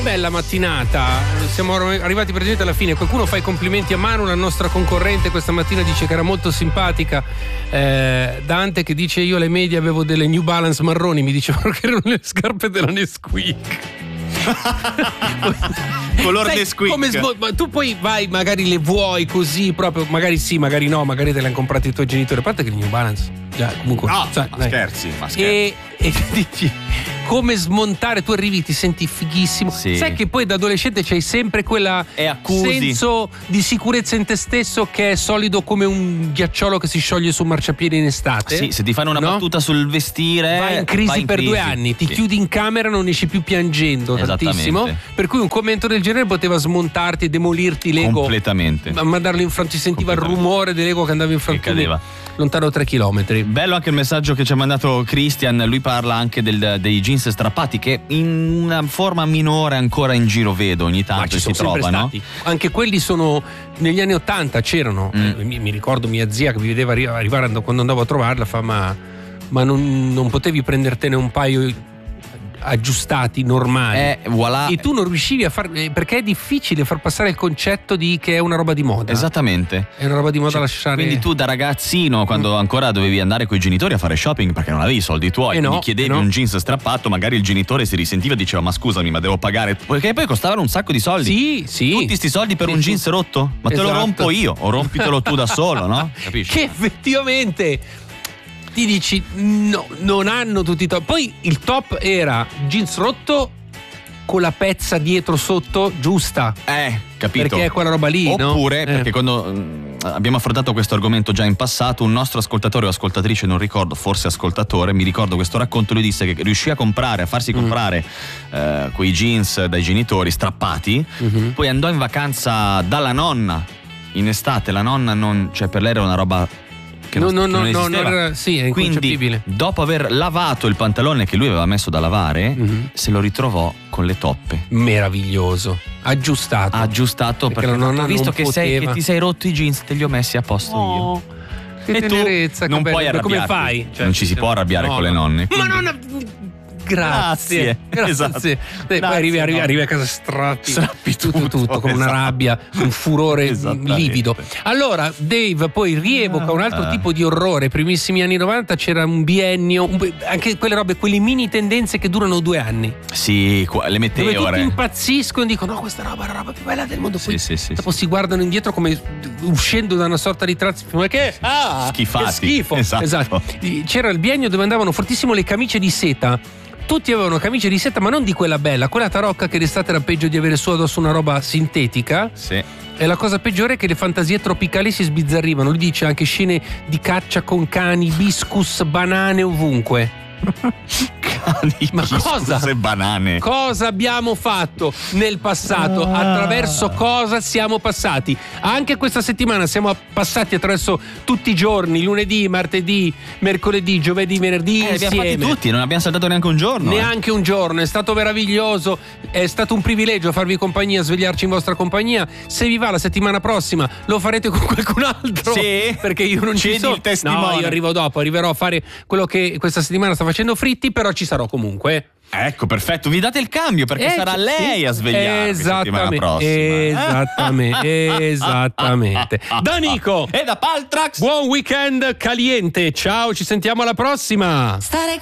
Bella mattinata, siamo arrivati praticamente alla fine. Qualcuno fa i complimenti a Manu, la nostra concorrente questa mattina, dice che era molto simpatica. Dante che dice: io alle medie avevo delle New Balance marroni, mi dicevano che erano le scarpe della Nesquik. Color Nesquik. Ma tu poi vai, magari le vuoi così proprio, magari sì, magari no, magari te le hanno comprate i tuoi genitori, a parte che le New Balance comunque no, ma scherzi. E dici come smontare, tu arrivi, ti senti fighissimo, sì. Sai che poi da adolescente c'hai sempre quella senso di sicurezza in te stesso che è solido come un ghiacciolo che si scioglie sul marciapiede in estate. Sì, se ti fanno una battuta sul vestire vai in crisi per 2 anni, ti chiudi in camera, non esci più piangendo tantissimo, per cui un commento del genere poteva smontarti e demolirti l'ego completamente, mandarlo in frantto, si sentiva il rumore dell'ego che andava in frantumi, che cadeva lontano 3 chilometri. Bello anche il messaggio che ci ha mandato Christian, lui parla anche dei jeans strappati che in una forma minore ancora in giro vedo ogni tanto, si trovano. Anche quelli sono negli anni 80 c'erano. Mi ricordo mia zia che mi vedeva arrivare quando andavo a trovarla, ma non potevi prendertene un paio aggiustati normali, voilà. E tu non riuscivi a perché è difficile far passare il concetto di che è una roba di moda. Esattamente, è una roba di moda, lasciare. Quindi tu da ragazzino, quando ancora dovevi andare coi genitori a fare shopping perché non avevi i soldi tuoi, quindi chiedevi un jeans strappato, magari il genitore si risentiva e diceva: ma scusami, ma devo pagare, perché poi costavano un sacco di soldi. Sì. Tutti sti soldi per un jeans rotto? Ma te lo rompo io, o rompitelo tu da solo, no? Capisci? Che effettivamente ti dici no, non hanno tutti i top. Poi il top era jeans rotto con la pezza dietro sotto giusta, capito, perché è quella roba lì. Oppure perché quando abbiamo affrontato questo argomento già in passato, un nostro ascoltatore o ascoltatrice, non ricordo, forse ascoltatore, mi ricordo questo racconto, lui disse che riuscì a farsi comprare quei jeans dai genitori strappati, poi andò in vacanza dalla nonna in estate, la nonna per lei era una roba che non esisteva. Sì, è inconcepibile. Quindi dopo aver lavato il pantalone che lui aveva messo da lavare, se lo ritrovò con le toppe. Meraviglioso. Aggiustato perché ho visto che ti sei rotto i jeans, te li ho messi a posto io. Che e tenerezza, tu non puoi arrabbiarti. Come fai? Non ci si può arrabbiare con le nonne. Ma Grazie. Esatto. Poi arrivi a casa strappi tutto con una rabbia, un furore livido. Allora Dave poi rievoca un altro tipo di orrore. Primissimi anni 90 c'era un biennio, anche quelle robe, quelle mini tendenze che durano 2 anni. Sì, le meteore. Dove tutti impazziscono e dicono: no, questa roba è la roba più bella del mondo. Poi sì. dopo si guardano indietro come uscendo da una sorta di ma che schifati. Che schifo. Esatto. C'era il biennio dove andavano fortissimo le camicie di seta. Tutti avevano camicie di seta, ma non di quella bella, quella tarocca che d'estate era peggio di avere su addosso una roba sintetica. Sì. E la cosa peggiore è che le fantasie tropicali si sbizzarrivano. Lui dice anche scene di caccia con cani, hibiscus, banane ovunque. Ma cosa? E banane. Cosa abbiamo fatto nel passato? Attraverso cosa siamo passati? Anche questa settimana siamo passati attraverso tutti i giorni, lunedì, martedì, mercoledì, giovedì, venerdì insieme. Abbiamo fatti tutti, non abbiamo saltato neanche un giorno. Neanche un giorno, è stato meraviglioso, è stato un privilegio farvi compagnia, svegliarci in vostra compagnia. Se vi va la settimana prossima lo farete con qualcun altro. Sì, perché io non ci sono. Il testimone. No, io arrivo dopo, arriverò a fare quello che questa settimana sta facendo Fritti, però ci sarò comunque. Ecco, perfetto, vi date il cambio perché sarà lei a svegliarvi settimana prossima. Esattamente. Da Nico e da Paltrax, buon weekend caliente, ciao, ci sentiamo alla prossima.